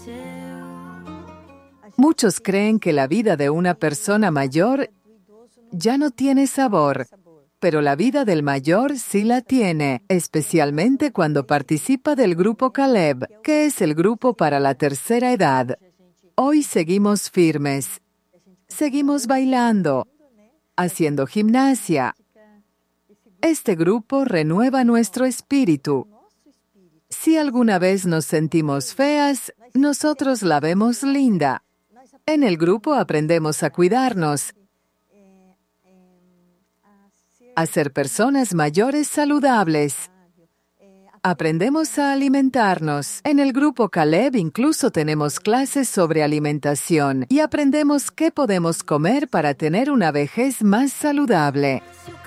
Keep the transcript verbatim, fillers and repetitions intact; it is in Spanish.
Muchos creen que la vida de una persona mayor ya no tiene sabor, pero la vida del mayor sí la tiene, especialmente cuando participa del grupo Caleb, que es el grupo para la tercera edad. Hoy seguimos firmes, seguimos bailando, haciendo gimnasia. Este grupo renueva nuestro espíritu. Si alguna vez nos sentimos feas, nosotros la vemos linda. En el grupo aprendemos a cuidarnos, a ser personas mayores saludables. Aprendemos a alimentarnos. En el grupo Caleb incluso tenemos clases sobre alimentación y aprendemos qué podemos comer para tener una vejez más saludable.